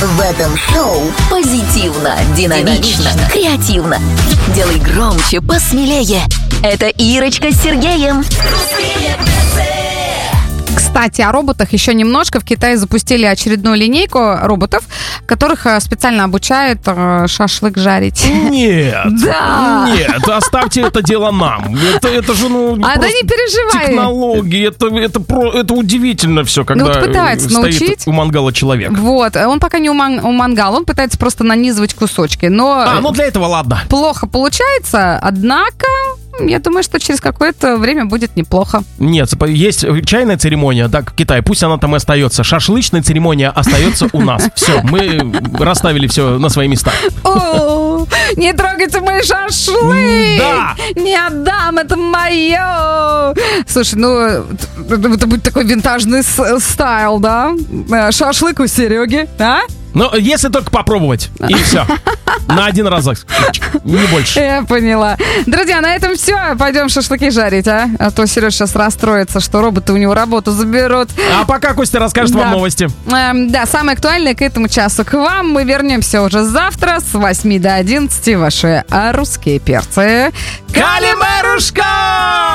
В этом шоу позитивно, динамично, креативно. Делай громче, посмелее. Это Ирочка с Сергеем. Кстати, о роботах еще немножко. В Китае запустили очередную линейку роботов, которых специально обучают шашлык жарить. Нет. Да. Нет, оставьте это дело нам. Это же, да не переживай. Технологии. Это удивительно все, когда пытаются стоит научить. у мангала человек. Вот. Он пока не у мангала, он пытается просто нанизывать кусочки. Но для этого ладно. Плохо получается, однако... Я думаю, что через какое-то время будет неплохо. Нет, есть чайная церемония, да, в Китае, пусть она там и остается. Шашлычная церемония остается у нас. Все, мы расставили все на свои места. О, не трогайте мой шашлык! Да! Не отдам, это мое! Слушай, это будет такой винтажный стайл, да? Шашлык у Сереги, да? Но если только попробовать, и все. На один разок, не больше. Я поняла. Друзья, на этом все. Пойдем шашлыки жарить, а? А то Сереж сейчас расстроится, что роботы у него работу заберут. А пока Костя расскажет вам новости. Да, самое актуальное к этому часу к вам. Мы вернемся уже завтра с 8 до 11. Ваши русские перцы. Калимарушка!